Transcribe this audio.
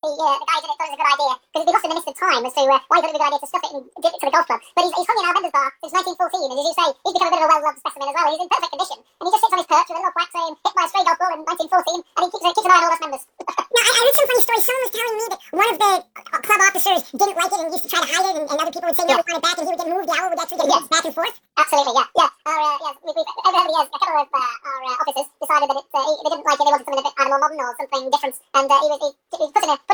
the guy who did it thought it was a good idea because it'd be lost in the mist of time as to why he thought it was a good idea to stuff it and give it to the golf club. But he's hung in our vendor's bar since 1914, and as you say, he's become a bit of a well-loved specimen as well. He's in perfect condition, and he just sits on his perch with a little plaque saying hit by a stray golf ball in 1914, and he keeps an eye on all us members. Now, I read some funny stories. Someone was telling me that one of the club officers didn't like it and used to try to hide it, and other people would say no, we want it back, and he would get moved. The owl would actually get moved back and forth. Absolutely, yeah. Over the years, a couple of our officers decided that they didn't like it, they wanted something a bit animal modern or something different, and he was put in a